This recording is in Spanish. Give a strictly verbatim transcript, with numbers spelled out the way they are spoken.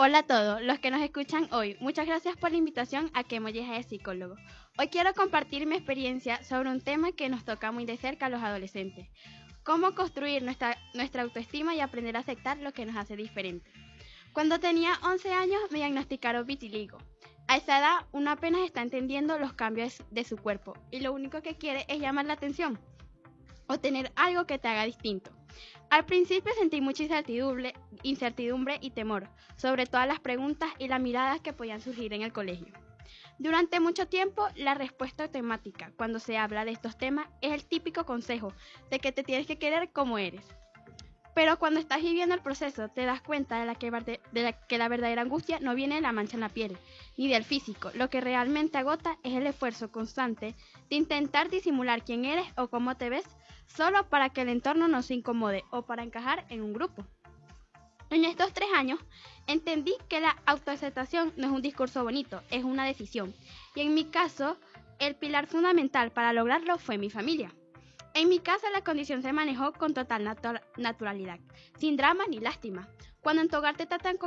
Hola a todos los que nos escuchan hoy. Muchas gracias por la invitación a Que Molleja de Psicólogo. Hoy quiero compartir mi experiencia sobre un tema que nos toca muy de cerca a los adolescentes. Cómo construir nuestra, nuestra autoestima y aprender a aceptar lo que nos hace diferentes. Cuando tenía once años me diagnosticaron vitiligo. A esa edad uno apenas está entendiendo los cambios de su cuerpo y lo único que quiere es llamar la atención o tener algo que te haga distinto. Al principio sentí mucha incertidumbre, incertidumbre y temor sobre todas las preguntas y las miradas que podían surgir en el colegio. Durante mucho tiempo, la respuesta automática cuando se habla de estos temas es el típico consejo de que te tienes que querer como eres. Pero cuando estás viviendo el proceso, te das cuenta de, la que, de la que la verdadera angustia no viene de la mancha en la piel, ni del físico. Lo que realmente agota es el esfuerzo constante de intentar disimular quién eres o cómo te ves, solo para que el entorno no se incomode o para encajar en un grupo. En estos tres años, entendí que la autoaceptación no es un discurso bonito, es una decisión. Y en mi caso, el pilar fundamental para lograrlo fue mi familia. En mi casa la condición se manejó con total natu- naturalidad, sin drama ni lástima. Cuando en tu hogar te tratan